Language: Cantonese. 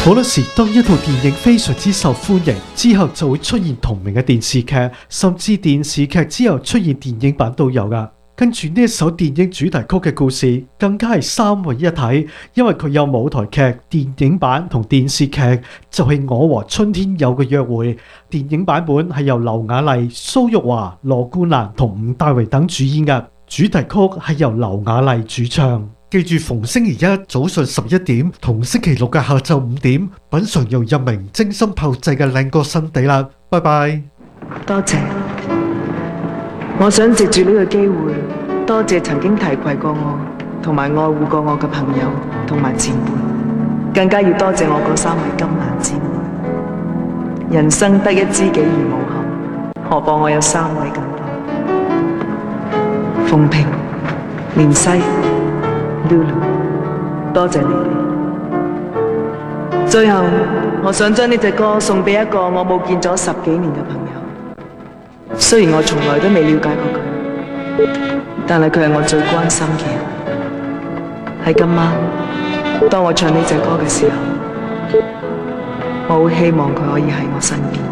好多時，當一套電影非常之受歡迎之後，就會出現同名嘅電視劇，甚至電視劇之後出現電影版都有噶。跟住呢一首電影主題曲嘅故事，更加係三位一體，因為佢有舞台劇、電影版同電視劇，就係《我和春天有個約會》。電影版本係由劉雅麗、蘇玉華、羅冠蘭同吳大維等主演嘅，主題曲係由劉雅麗主唱。記住逢星期一早上11點同星期六嘅下晝5點，品嚐由任明精心炮製嘅靚歌新地啦！拜拜。 多謝，我想藉住呢個機會，多謝曾經提攜過我同埋愛護過我嘅朋友同埋前輩，更加要多謝我嗰3位金蘭姊妹。人生得一知己而無憾，何況我有3位咁多。鳳萍、蓮西、Lulu， 多謝你哋。最後，我想將呢隻歌送俾一個我冇見咗10幾年嘅朋友。雖然我從來都未了解過佢，但係佢係我最關心嘅人。喺今晚，當我唱呢隻歌嘅時候，我好希望佢可以喺我身邊。